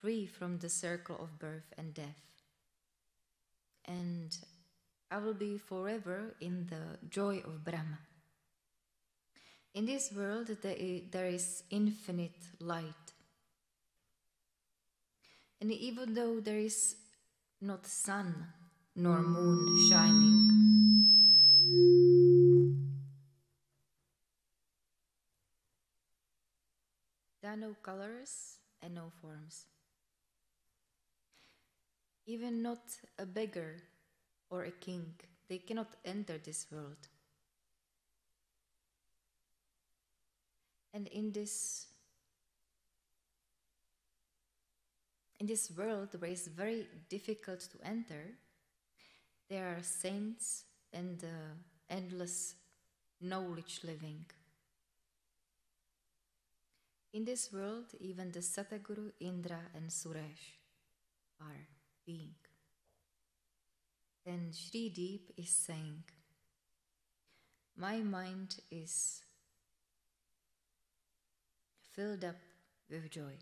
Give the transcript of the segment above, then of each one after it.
free from the circle of birth and death. And I will be forever in the joy of Brahma. In this world, there is infinite light. And even though there is not sun nor moon shining, there are no colors and no forms. Even not a beggar or a king, they cannot enter this world. And in this world where it's very difficult to enter, there are saints and endless knowledge living. In this world, even the Sataguru, Indra, and Suresh are being. And Shri Deep is saying, my mind is filled up with joy.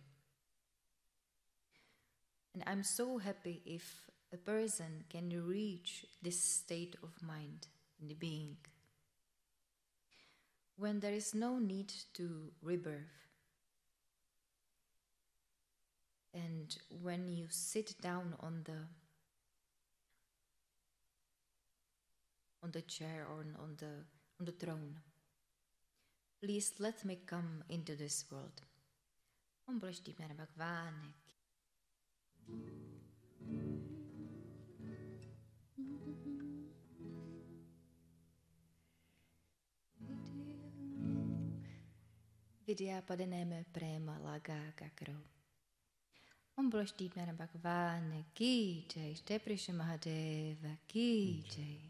And I'm so happy if a person can reach this state of mind in the being, when there is no need to rebirth. And when you sit down on the chair or on the throne, please let me come into this world. Om Brashti Mera Bhagwan. Vidya Padaneme Prema Laga Kakro. Om Brashti Mera Bhagwan Ki Jai, Shri Mahadeva Ki Jai.